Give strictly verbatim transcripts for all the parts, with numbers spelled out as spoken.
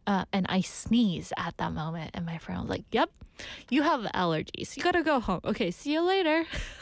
uh, and I sneeze at that moment. And my friend was like, yep, you have allergies. You gotta go home. Okay, see you later.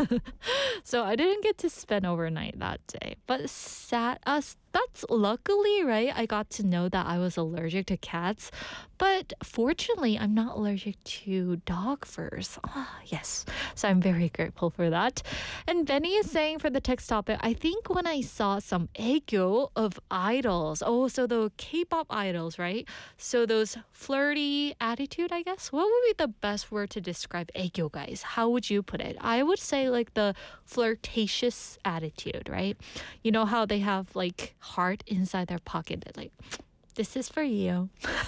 So I didn't get to spend overnight that day. But sad, uh, that's luckily, right? I got to know that I was allergic to cats. But fortunately, I'm not allergic to dog furs. Ah, yes. So I'm very grateful for that. And Benny is saying for the text topic, I think when I saw some aegyo of idols. Oh, so the K-pop idols, right? So those flirty attitude, I guess. What would be the best word to describe aegyo, guys? How would you put it? I would say like the flirtatious attitude, right? You know how they have like heart inside their pocket, like, this is for you.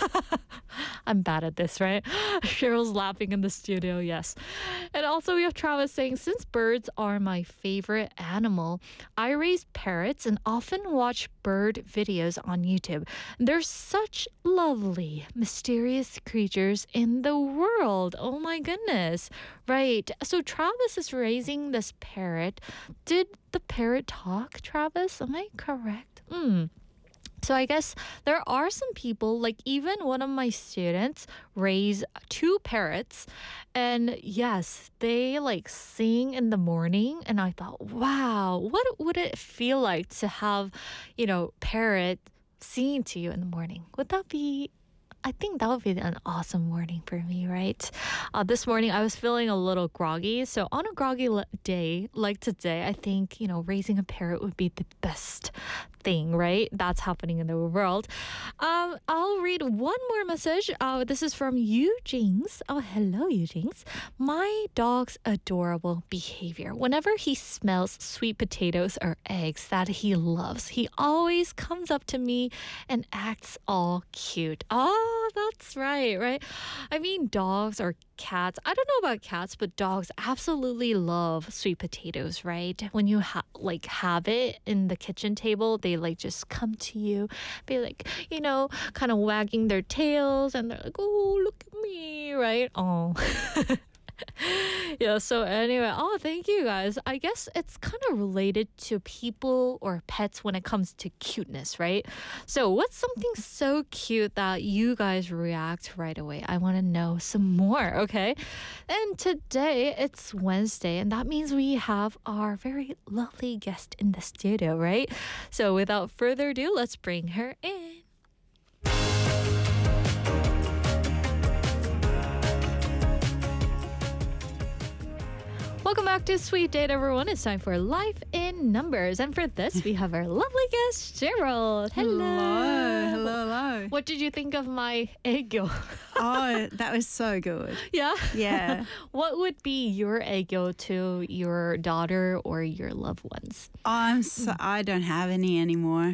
I'm bad at this, right? Cheryl's laughing in the studio, yes. And also we have Travis saying, since birds are my favorite animal, I raise parrots and often watch bird videos on YouTube. They're such lovely, mysterious creatures in the world. Oh my goodness. Right. So Travis is raising this parrot. Did the parrot talk, Travis? Am I correct? Hmm. So I guess there are some people, like even one of my students raised two parrots, and yes, they like sing in the morning, and I thought, wow, what would it feel like to have, you know, parrot singing to you in the morning? Would that be I think that would be an awesome morning for me, right? Uh, this morning, I was feeling a little groggy. So on a groggy le- day like today, I think, you know, raising a parrot would be the best thing, right? That's happening in the world. Um, I'll read one more message. Uh, this is from Eugene's. Oh, hello, Eugene's. My dog's adorable behavior. Whenever he smells sweet potatoes or eggs that he loves, he always comes up to me and acts all cute. Oh, that's right, right? I mean, dogs or cats, I don't know about cats, but dogs absolutely love sweet potatoes, right? When you ha- like have it in the kitchen table, they like just come to you, be like, you know, kind of wagging their tails, and they're like, oh, look at me, right? Oh. Yeah, so anyway, oh, thank you guys. I guess it's kind of related to people or pets when it comes to cuteness, right? So what's something so cute that you guys react right away? I want to know some more, okay? And today it's Wednesday, and that means we have our very lovely guest in the studio, right? So without further ado, let's bring her in. Welcome back to Sweet Date, everyone. It's time for Life in Numbers. And for this, we have our lovely guest, Gerald. Hello. Hello. Hello, hello. What did you think of my aegyo? Oh, that was so good. Yeah? Yeah. What would be your aegyo to your daughter or your loved ones? I'm so, I don't have any anymore.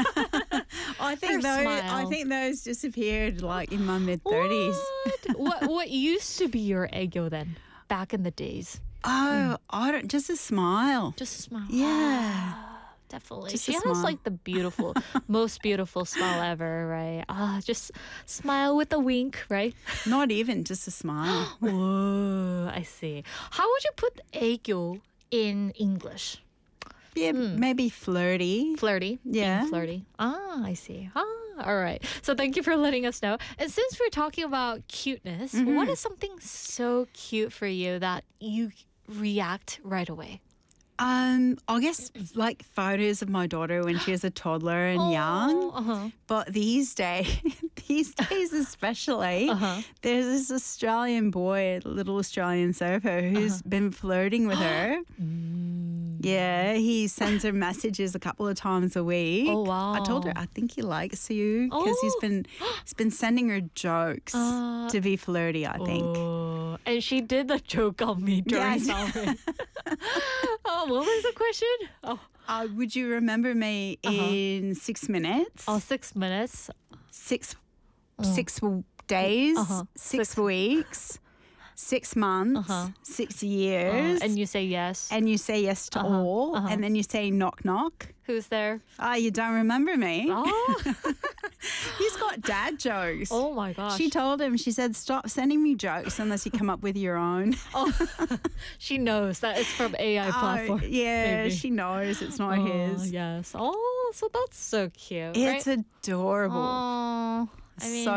I think Her those smile. I think those disappeared like in my mid thirties. What? what? What used to be your aegyo then, back in the days? Oh, I don't just a smile. Just a smile. Yeah. Ah, definitely. Just she a has smile. like the beautiful, most beautiful smile ever, right? Ah, just smile with a wink, right? Not even just a smile. Whoa, I see. How would you put aegyo in English? Yeah, maybe flirty. Flirty. Yeah. Being flirty. Ah, I see. Ah, all right. So thank you for letting us know. And since we're talking about cuteness, what is something so cute for you that you react right away? Um, I guess like photos of my daughter when she was a toddler and young. Uh-huh. But these days, these days especially, Uh-huh. there's this Australian boy, little Australian surfer, who's Uh-huh. been flirting with her. Mm. Yeah, he sends her messages a couple of times a week. Oh, wow. I told her I think he likes you because he's Oh. been he's been sending her jokes Uh, to be flirty. I think. Oh, and she did the joke on me during Yes. summer. Oh, what was the question? Oh, Uh, would you remember me Uh-huh. in six minutes? oh six minutes. six six w- days, Uh-huh. six, Six- weeks, six months, Uh-huh. six Uh, years, and you say yes. and you say yes to Uh-huh, all, uh-huh. and then you say knock knock. Who's there? Ah, you don't remember me? Oh, He's got dad jokes. oh my gosh. She told him, she said, stop sending me jokes unless you come up with your own. Oh, she knows that it's from A I Oh, platform. yeah, maybe. she knows it's not Oh, his. yes. Oh, so that's so cute. It's right? adorable. Oh, I mean, So